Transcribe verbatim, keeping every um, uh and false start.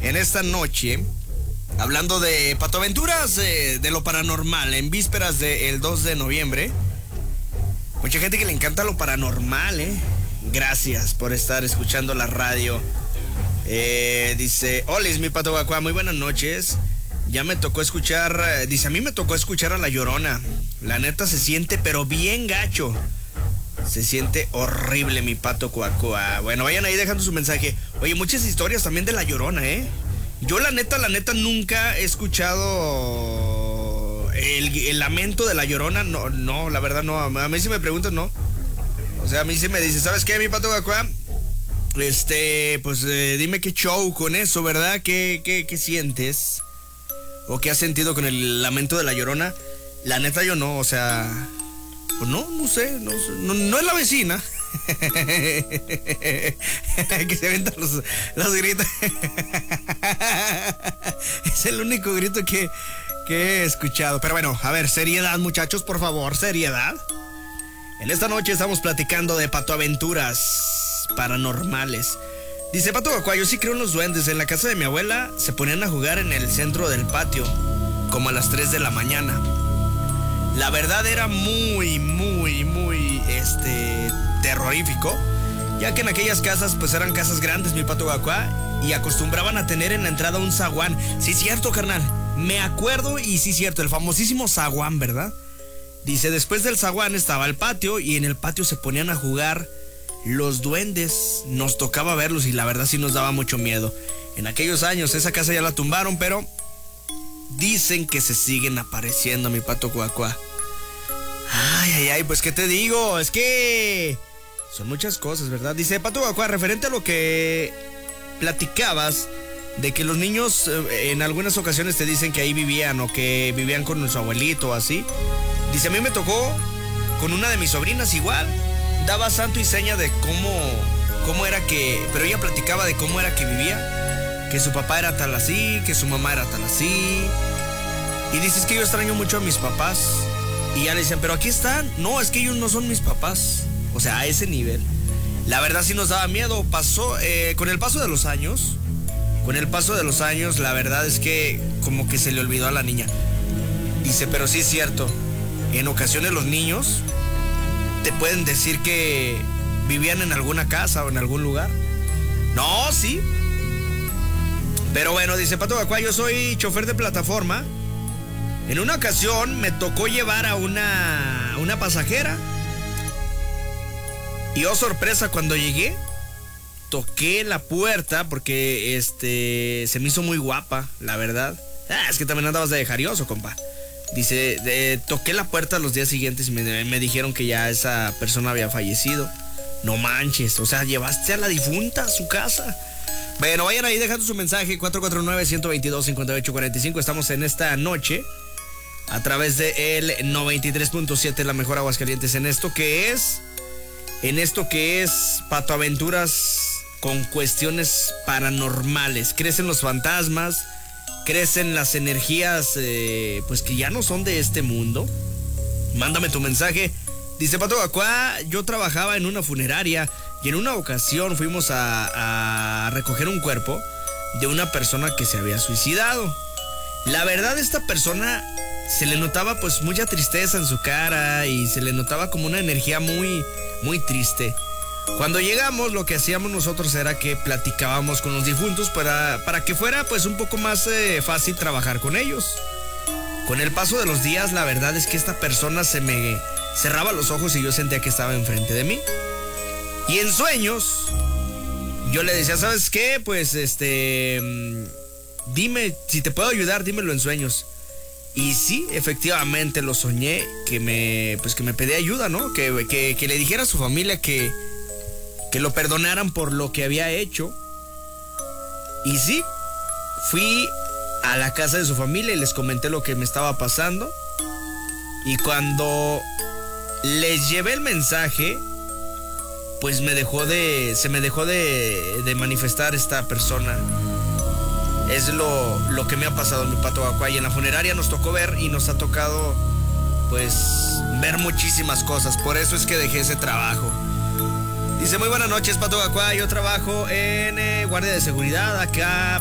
en esta noche, hablando de patoaventuras eh, de lo paranormal, en vísperas del dos de noviembre. Mucha gente que le encanta lo paranormal, ¿eh? Gracias por estar escuchando la radio. Eh, dice, Olis, mi Pato Guacuá, muy buenas noches. Ya me tocó escuchar, eh, dice, a mí me tocó escuchar a La Llorona. La neta se siente, pero bien gacho. Se siente horrible, mi Pato Guacuá. Bueno, vayan ahí dejando su mensaje. Oye, muchas historias también de La Llorona, ¿eh? Yo la neta, la neta nunca he escuchado el, el lamento de La Llorona. No, no, la verdad no. A mí si me preguntan, no. O sea, a mí sí me dice, ¿sabes qué, mi Pato Guacuá? Este, pues eh, dime qué show con eso, ¿verdad? ¿Qué, qué, qué sientes? ¿O qué has sentido con el lamento de La Llorona? La neta yo no, o sea... Pues no, no sé, no, no, no es la vecina. Que se aventan los, los gritos. Es el único grito que, que he escuchado. Pero bueno, a ver, seriedad, muchachos, por favor, seriedad. En esta noche estamos platicando de patoaventuras paranormales. Dice Pato Guacuá, yo sí creo en los duendes. En la casa de mi abuela se ponían a jugar en el centro del patio, como a las tres de la mañana. La verdad era muy, muy, muy, este, terrorífico, ya que en aquellas casas, pues eran casas grandes, mi Pato Guacuá, y acostumbraban a tener en la entrada un zaguán. Sí, cierto, carnal, me acuerdo, y sí, cierto, el famosísimo zaguán, ¿verdad? Dice, después del zaguán estaba el patio, y en el patio se ponían a jugar los duendes. Nos tocaba verlos, y la verdad sí nos daba mucho miedo. En aquellos años, esa casa ya la tumbaron, pero... dicen que se siguen apareciendo, mi Pato Guacuá. Ay, ay, ay, pues qué te digo, es que son muchas cosas, ¿verdad? Dice Pato Guacuá, referente a lo que platicabas de que los niños eh, en algunas ocasiones te dicen que ahí vivían o que vivían con su abuelito o así. Dice, a mí me tocó con una de mis sobrinas igual. Daba santo y seña de cómo, cómo era que, pero ella platicaba de cómo era que vivía. Que su papá era tal así, que su mamá era tal así. Y dices que yo extraño mucho a mis papás. Y ya le dicen, pero aquí están. No, es que ellos no son mis papás. O sea, a ese nivel. La verdad sí nos daba miedo. Pasó, eh, con el paso de los años, con el paso de los años, la verdad es que como que se le olvidó a la niña. Dice, pero sí es cierto. En ocasiones los niños te pueden decir que vivían en alguna casa o en algún lugar. No, sí. Pero bueno, dice Pato Guacuá, yo soy chofer de plataforma. En una ocasión me tocó llevar a una, una pasajera. Y oh sorpresa, cuando llegué, toqué la puerta porque este se me hizo muy guapa, la verdad. Ah, es que también andabas de jarioso, compa. Dice, de, toqué la puerta los días siguientes y me, me dijeron que ya esa persona había fallecido. No manches, o sea, llevaste a la difunta a su casa. Bueno, vayan ahí dejando su mensaje, cuatro cuatro nueve, uno dos dos, cinco ocho cuatro cinco. Estamos en esta noche a través de el noventa y tres punto siete, la mejor Aguascalientes. En esto que es, en esto que es patoaventuras con cuestiones paranormales. Crecen los fantasmas, crecen las energías, eh, pues que ya no son de este mundo. Mándame tu mensaje. Dice Pato Guacuá, yo trabajaba en una funeraria y en una ocasión fuimos a, a recoger un cuerpo de una persona que se había suicidado. La verdad, esta persona se le notaba pues mucha tristeza en su cara y se le notaba como una energía muy, muy triste. Cuando llegamos, lo que hacíamos nosotros era que platicábamos con los difuntos para, para que fuera pues un poco más eh, fácil trabajar con ellos. Con el paso de los días, la verdad es que esta persona se me cerraba los ojos y yo sentía que estaba enfrente de mí. Y en sueños, yo le decía, ¿sabes qué? Pues, este, dime, si te puedo ayudar, dímelo en sueños. Y sí, efectivamente lo soñé, que me, pues que me pedía ayuda, ¿no? Que, que, que le dijera a su familia que, que lo perdonaran por lo que había hecho. Y sí, fui a la casa de su familia y les comenté lo que me estaba pasando. Y cuando les llevé el mensaje, pues me dejó de, se me dejó de, de manifestar esta persona. Es lo, lo que me ha pasado en mi Pato Guacuá. Y en la funeraria nos tocó ver y nos ha tocado, pues, ver muchísimas cosas. Por eso es que dejé ese trabajo. Dice, muy buenas noches, Pato Guacuá. Yo trabajo en eh, guardia de seguridad acá